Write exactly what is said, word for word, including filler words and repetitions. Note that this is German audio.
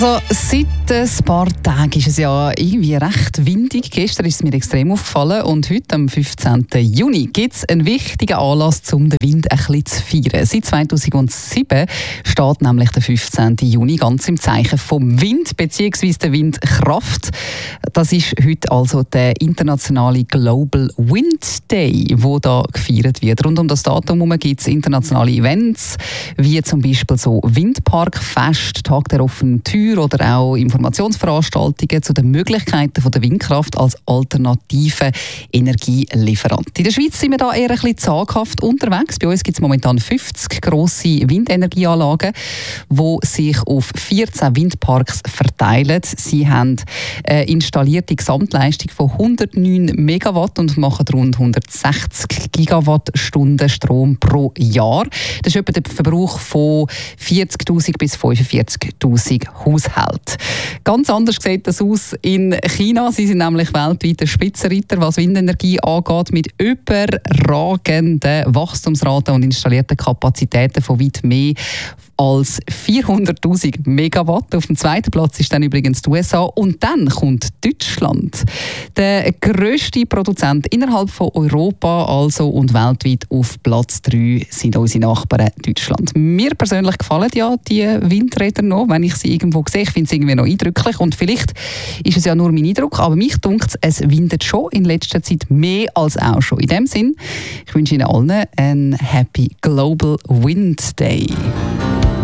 Also, seit ein paar Tagen ist es ja irgendwie recht windig. Gestern ist es mir extrem aufgefallen und heute, am fünfzehnten Juni, gibt es einen wichtigen Anlass, um den Wind ein bisschen zu feiern. Seit zweitausendsieben steht nämlich der fünfzehnten Juni ganz im Zeichen vom Wind bzw. der Windkraft. Das ist heute also der internationale Global Wind Day, der da gefeiert wird. Rund um das Datum gibt es internationale Events, wie zum Beispiel so Windparkfest, Tag der offenen Tür oder auch Informationsveranstaltungen zu den Möglichkeiten von der Windkraft als alternative Energielieferant. In der Schweiz sind wir da eher ein bisschen zaghaft unterwegs. Bei uns gibt es momentan fünfzig grosse Windenergieanlagen, die sich auf vierzehn Windparks verteilen. Sie haben eine installierte Gesamtleistung von hundertneun Megawatt und machen rund hundertsechzig Gigawattstunden Strom pro Jahr. Das ist etwa der Verbrauch von vierzigtausend bis fünfundvierzigtausend Haushalten. Ganz anders sieht das aus in China. Sie sind nämlich weltweit der Spitzenreiter, was Windenergie angeht, mit überragenden Wachstumsraten und installierten Kapazitäten von weit mehr als vierhunderttausend Megawatt. Auf dem zweiten Platz ist dann übrigens die U S A und dann kommt Deutschland. Der grösste Produzent innerhalb von Europa also und weltweit auf Platz drei sind unsere Nachbarn Deutschland. Mir persönlich gefallen ja die Windräder noch, wenn ich sie irgendwo sehe. Ich finde es irgendwie noch eindrücklich und vielleicht ist es ja nur mein Eindruck, aber mich dunkt es windet schon in letzter Zeit mehr als auch schon. In dem Sinn, ich wünsche Ihnen allen einen Happy Global Wind Day.